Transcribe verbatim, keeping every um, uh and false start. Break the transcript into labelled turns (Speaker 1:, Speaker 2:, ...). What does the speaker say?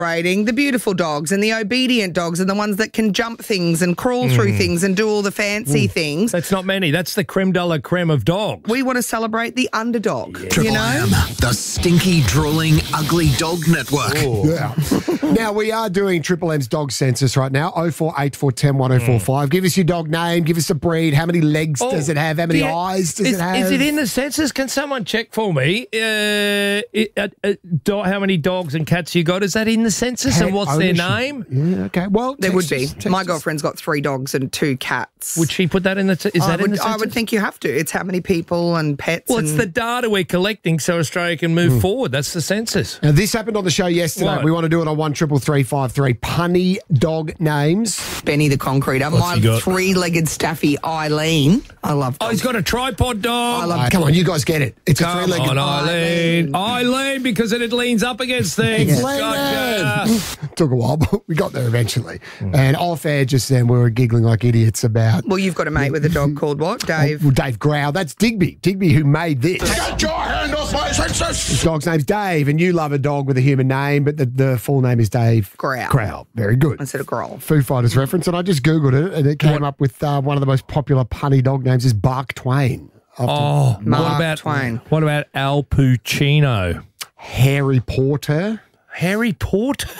Speaker 1: Rating the beautiful dogs and the obedient dogs and the ones that can jump things and crawl mm. through things and do all the fancy mm. things.
Speaker 2: That's not many. That's the creme de la creme of dogs.
Speaker 1: We want to celebrate the underdog. Yeah.
Speaker 3: Triple
Speaker 1: you know?
Speaker 3: M, the stinky, drooling, ugly dog network.
Speaker 4: Ooh. Yeah. Now, we are doing Triple M's dog census right now. oh four eight four, one oh one oh four five. Mm. Give us your dog name. Give us a breed. How many legs oh, does it have? How many yeah. eyes does
Speaker 2: is,
Speaker 4: it have?
Speaker 2: Is it in the census? Can someone check for me? Uh, it, uh, uh, do, how many dogs and cats you got? Is that in the census? Pet and what's ownership. Their name?
Speaker 4: Yeah, okay. Well,
Speaker 1: there would be.
Speaker 4: Texas.
Speaker 1: My girlfriend's got three dogs and two cats.
Speaker 2: Would she put that in the? T- is
Speaker 1: I
Speaker 2: that
Speaker 1: would,
Speaker 2: in the census?
Speaker 1: I would think you have to. It's how many people and pets.
Speaker 2: Well,
Speaker 1: and...
Speaker 2: it's the data we're collecting so Australia can move mm. forward. That's the census.
Speaker 4: Now, this happened on the show yesterday.
Speaker 2: What?
Speaker 4: We want to do it on one triple three five three. Punny dog names.
Speaker 1: Benny the Concreter.
Speaker 2: What's
Speaker 1: My three-legged staffy Eileen. I love.
Speaker 2: Oh, he's got a tripod dog.
Speaker 1: I love.
Speaker 4: Uh, come on, you guys get it. It's
Speaker 2: come
Speaker 4: a three-legged
Speaker 2: on, Eileen.
Speaker 4: Eileen.
Speaker 2: Eileen, because it leans up against things. Gotcha.
Speaker 4: Took a while, but we got there eventually. Mm. And off air just then, we were giggling like idiots about.
Speaker 1: Well, you've got a mate with a dog called what, Dave?
Speaker 4: Well, Dave Growl. That's Digby. Digby who made this.
Speaker 3: Get your hand off my census.
Speaker 4: His dog's name's Dave, and you love a dog with a human name, but the, the full name is Dave
Speaker 1: Growl.
Speaker 4: Growl. Very good.
Speaker 1: Instead of Growl.
Speaker 4: Foo Fighters reference, and I just Googled it, and it came what? up with uh, one of the most popular punny dog names is Bark Twain.
Speaker 2: Oh,
Speaker 1: Mark
Speaker 2: what about
Speaker 1: Twain?
Speaker 2: What about Al Pacino?
Speaker 4: Harry Porter.
Speaker 2: Harry Porter?